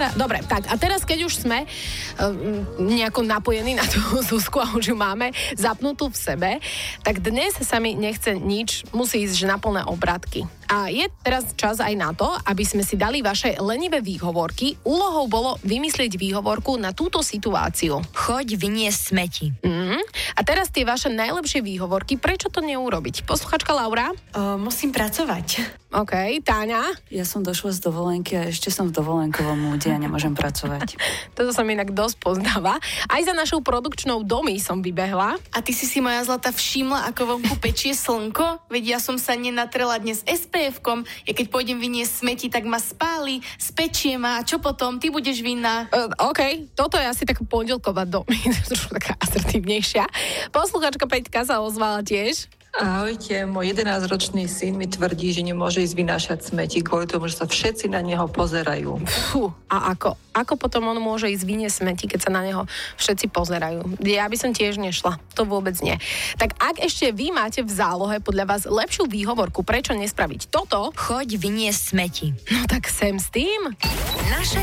Dobre, tak a teraz, keď už sme nejako napojení na tú Zuzku a už ju máme zapnutú v sebe, tak dnes sa mi nechce nič, musí ísť že na plné obratky. A je teraz čas aj na to, aby sme si dali vaše lenivé výhovorky. Úlohou bolo vymyslieť výhovorku na túto situáciu. Choď vyniesť smeti. A teraz tie vaše najlepšie výhovorky, prečo to neurobiť? Posluchačka Laura? Musím pracovať. OK, Táňa? Ja som došla z dovolenky a ešte som v dovolenkovom múde a nemôžem pracovať. Toto sa mi inak dosť pozdáva. Aj za našou produkčnou Domy som vybehla. A ty si moja zlata všimla, ako vonku pečie slnko? Veď ja som sa nenatrela dnes SPF-kom. Ja keď pôjdem vyniesť smeti, tak ma spáli, spečie ma. A čo potom? Ty budeš vinná. OK, toto je asi taká pondelková Domy. Trošku taká asertívnejšia. Posluchačka Peťka sa ozvala tiež. Ahojte, môj 11-ročný syn mi tvrdí, že nemôže ísť vynášať smeti kvôli tomu, že sa všetci na neho pozerajú. Fú, a ako? Ako potom on môže ísť vyniesť smeti, keď sa na neho všetci pozerajú? Ja by som tiež nešla, to vôbec nie. Tak ak ešte vy máte v zálohe podľa vás lepšiu výhovorku, prečo nespraviť toto? Choď vyniesť smeti. No tak sem s tým. Naše